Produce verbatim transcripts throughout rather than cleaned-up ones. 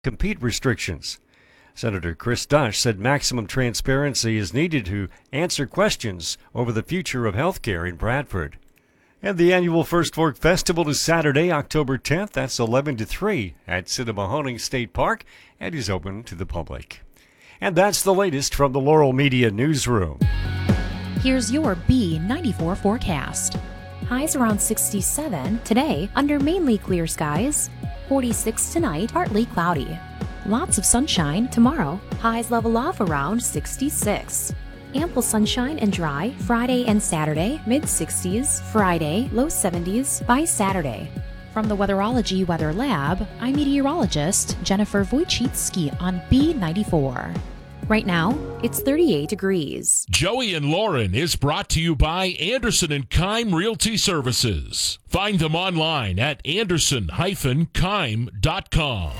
compete restrictions. Senator Chris Dush said maximum transparency is needed to answer questions over the future of health care in Bradford. And the annual First Fork Festival is Saturday, October tenth. That's eleven to three at Cinemahoning State Park and is open to the public. And that's the latest from the Laurel Media Newsroom. Here's your B ninety-four forecast. Highs around sixty-seven today under mainly clear skies. forty-six tonight, partly cloudy. Lots of sunshine tomorrow. Highs level off around sixty-six. Ample sunshine and dry Friday and Saturday, mid sixties. Friday, low seventies by Saturday. From the Weatherology Weather Lab, I'm meteorologist Jennifer Wojcicki on B ninety-four. Right now, it's thirty-eight degrees. Joey and Lauren is brought to you by Anderson and Keim Realty Services. Find them online at anderson dash keim dot com.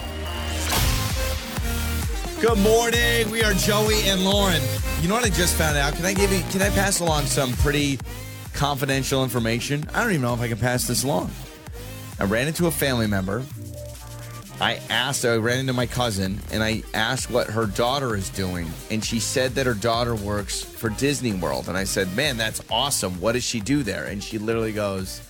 Good morning. We are Joey and Lauren. You know what I just found out? Can I give you? Can I pass along some pretty confidential information? I don't even know if I can pass this along. I ran into a family member. I asked, I ran into my cousin, and I asked what her daughter is doing. And she said that her daughter works for Disney World. And I said, man, that's awesome. What does she do there? And she literally goes,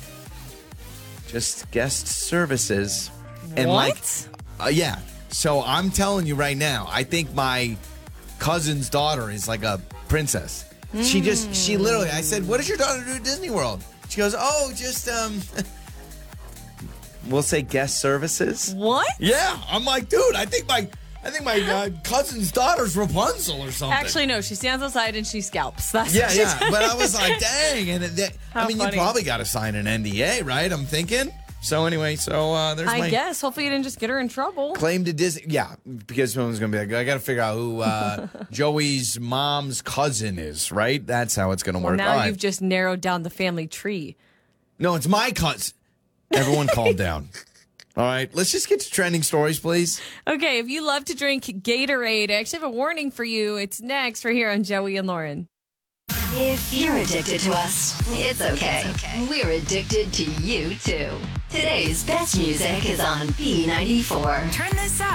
just guest services. And what? like, uh, yeah. So I'm telling you right now, I think my cousin's daughter is like a princess. Mm. She just, she literally, I said, what does your daughter do at Disney World? She goes, oh, just, um... we'll say guest services. What? Yeah, I'm like, dude, I think my, I think my uh, cousin's daughter's Rapunzel or something. Actually, no. She stands outside and she scalps. That's yeah, what she yeah. does. But I was like, dang, and it, that, I mean, funny. You probably got to sign an N D A, right? I'm thinking. So anyway, so uh, there's I my guess. Hopefully, you didn't just get her in trouble. claim to Disney. Yeah, because someone's gonna be like, I got to figure out who uh, Joey's mom's cousin is, right? That's how it's gonna Well, work. now All right. you've just narrowed down the family tree. No, it's my cousin. Everyone calm down. All right, let's just get to trending stories, please. Okay, if you love to drink Gatorade, I actually have a warning for you. It's next for here on Joey and Lauren. If you're addicted to us, it's okay. It's okay. We're addicted to you, too. Today's best music is on B ninety-four. Turn this up.